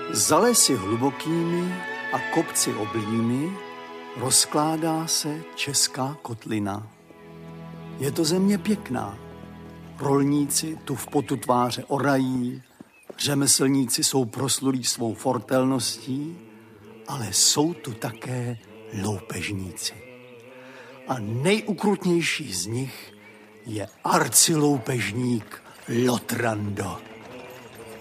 Za lesy hlubokými a kopci oblými rozkládá se česká kotlina. Je to země pěkná. Rolníci tu v potu tváře orají, řemeslníci jsou proslulí svou fortelností, ale jsou tu také loupežníci. A nejukrutnější z nich je arciloupežník Lotrando.